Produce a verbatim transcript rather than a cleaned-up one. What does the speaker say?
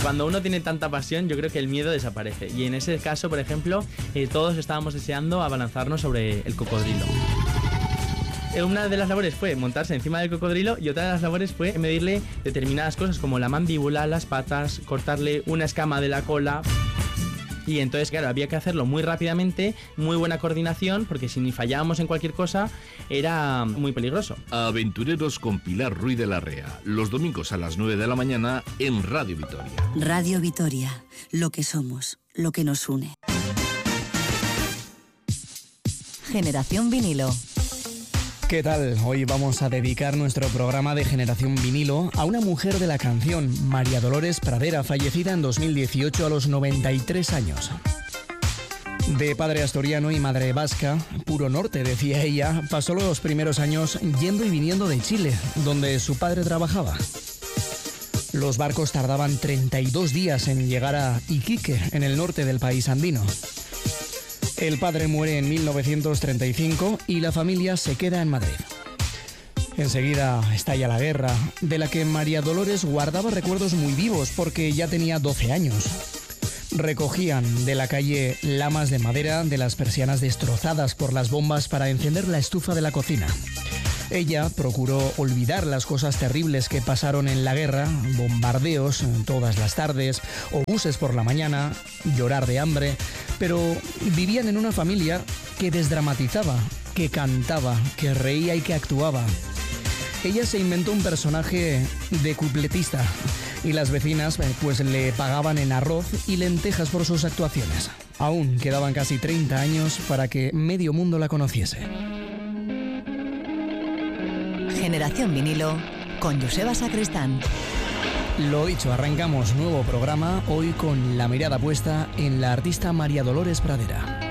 cuando uno tiene tanta pasión, yo creo que el miedo desaparece. Y en ese caso, por ejemplo, eh, todos estábamos deseando abalanzarnos sobre el cocodrilo. Una de las labores fue montarse encima del cocodrilo y otra de las labores fue medirle determinadas cosas como la mandíbula, las patas, cortarle una escama de la cola. Y entonces, claro, había que hacerlo muy rápidamente, muy buena coordinación, porque si ni fallábamos en cualquier cosa, era muy peligroso. Aventureros con Pilar Ruiz de la Rea, los domingos a las nueve de la mañana en Radio Vitoria. Radio Vitoria, lo que somos, lo que nos une. Generación Vinilo. ¿Qué tal? Hoy vamos a dedicar nuestro programa de Generación Vinilo a una mujer de la canción, María Dolores Pradera, fallecida en dos mil dieciocho a los noventa y tres años. De padre asturiano y madre vasca, puro norte, decía ella, pasó los primeros años yendo y viniendo de Chile, donde su padre trabajaba. Los barcos tardaban treinta y dos días en llegar a Iquique, en el norte del país andino. El padre muere en mil novecientos treinta y cinco y la familia se queda en Madrid. Enseguida estalla la guerra, de la que María Dolores guardaba recuerdos muy vivos porque ya tenía doce años. Recogían de la calle lamas de madera de las persianas destrozadas por las bombas para encender la estufa de la cocina. Ella procuró olvidar las cosas terribles que pasaron en la guerra, bombardeos todas las tardes, obuses por la mañana, llorar de hambre, pero vivían en una familia que desdramatizaba, que cantaba, que reía y que actuaba. Ella se inventó un personaje de cupletista y las vecinas pues le pagaban en arroz y lentejas por sus actuaciones. Aún quedaban casi treinta años para que medio mundo la conociese. Generación Vinilo con Joseba Sacristán. Lo dicho, arrancamos nuevo programa hoy con la mirada puesta en la artista María Dolores Pradera.